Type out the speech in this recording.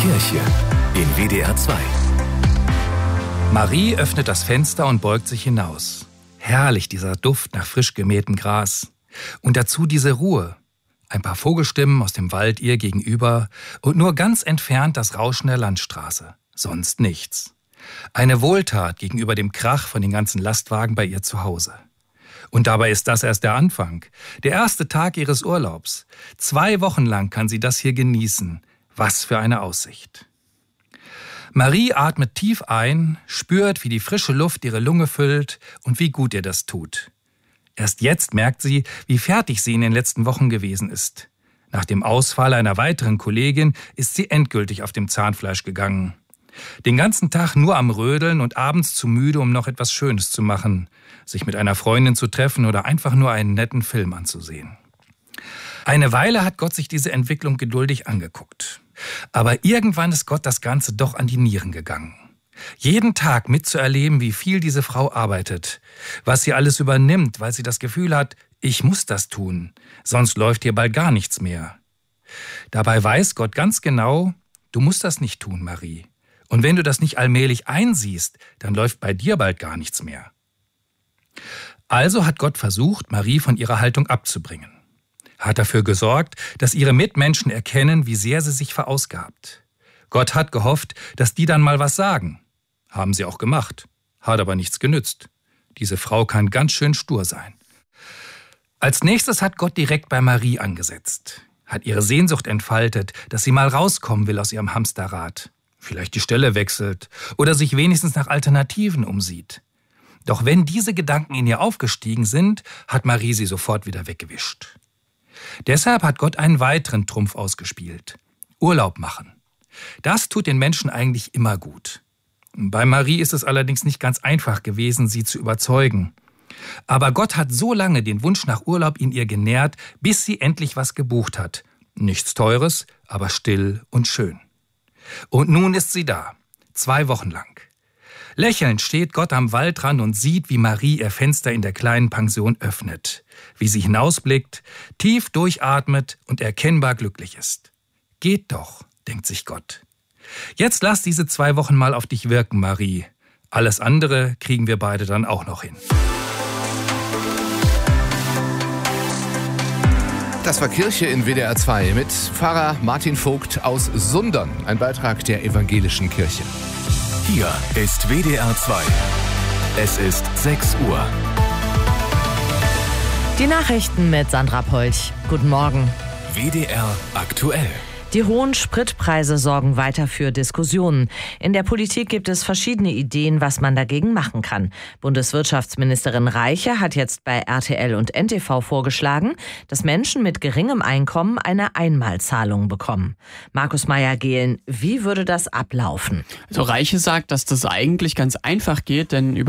Kirche in WDR 2. Marie öffnet das Fenster und beugt sich hinaus. Herrlich, dieser Duft nach frisch gemähtem Gras. Und dazu diese Ruhe. Ein paar Vogelstimmen aus dem Wald ihr gegenüber und nur ganz entfernt das Rauschen der Landstraße. Sonst nichts. Eine Wohltat gegenüber dem Krach von den ganzen Lastwagen bei ihr zu Hause. Und dabei ist das erst der Anfang. Der erste Tag ihres Urlaubs. 2 Wochen lang kann sie das hier genießen. Was für eine Aussicht. Marie atmet tief ein, spürt, wie die frische Luft ihre Lunge füllt und wie gut ihr das tut. Erst jetzt merkt sie, wie fertig sie in den letzten Wochen gewesen ist. Nach dem Ausfall einer weiteren Kollegin ist sie endgültig auf dem Zahnfleisch gegangen. Den ganzen Tag nur am Rödeln und abends zu müde, um noch etwas Schönes zu machen, sich mit einer Freundin zu treffen oder einfach nur einen netten Film anzusehen. Eine Weile hat Gott sich diese Entwicklung geduldig angeguckt. Aber irgendwann ist Gott das Ganze doch an die Nieren gegangen. Jeden Tag mitzuerleben, wie viel diese Frau arbeitet, was sie alles übernimmt, weil sie das Gefühl hat, ich muss das tun, sonst läuft hier bald gar nichts mehr. Dabei weiß Gott ganz genau, du musst das nicht tun, Marie. Und wenn du das nicht allmählich einsiehst, dann läuft bei dir bald gar nichts mehr. Also hat Gott versucht, Marie von ihrer Haltung abzubringen. Hat dafür gesorgt, dass ihre Mitmenschen erkennen, wie sehr sie sich verausgabt. Gott hat gehofft, dass die dann mal was sagen. Haben sie auch gemacht. Hat aber nichts genützt. Diese Frau kann ganz schön stur sein. Als nächstes hat Gott direkt bei Marie angesetzt. Hat ihre Sehnsucht entfaltet, dass sie mal rauskommen will aus ihrem Hamsterrad. Vielleicht die Stelle wechselt oder sich wenigstens nach Alternativen umsieht. Doch wenn diese Gedanken in ihr aufgestiegen sind, hat Marie sie sofort wieder weggewischt. Deshalb hat Gott einen weiteren Trumpf ausgespielt. Urlaub machen. Das tut den Menschen eigentlich immer gut. Bei Marie ist es allerdings nicht ganz einfach gewesen, sie zu überzeugen. Aber Gott hat so lange den Wunsch nach Urlaub in ihr genährt, bis sie endlich was gebucht hat. Nichts Teures, aber still und schön. Und nun ist sie da, 2 Wochen lang. Lächelnd steht Gott am Waldrand und sieht, wie Marie ihr Fenster in der kleinen Pension öffnet, wie sie hinausblickt, tief durchatmet und erkennbar glücklich ist. Geht doch, denkt sich Gott. Jetzt lass diese 2 Wochen mal auf dich wirken, Marie. Alles andere kriegen wir beide dann auch noch hin. Das war Kirche in WDR 2 mit Pfarrer Martin Vogt aus Sundern. Ein Beitrag der Evangelischen Kirche. Hier ist WDR 2. Es ist 6 Uhr. Die Nachrichten mit Sandra Polch. Guten Morgen. WDR aktuell. Die hohen Spritpreise sorgen weiter für Diskussionen. In der Politik gibt es verschiedene Ideen, was man dagegen machen kann. Bundeswirtschaftsministerin Reiche hat jetzt bei RTL und NTV vorgeschlagen, dass Menschen mit geringem Einkommen eine Einmalzahlung bekommen. Markus Meyer-Gehlen, wie würde das ablaufen? Also Reiche sagt, dass das eigentlich ganz einfach geht, denn über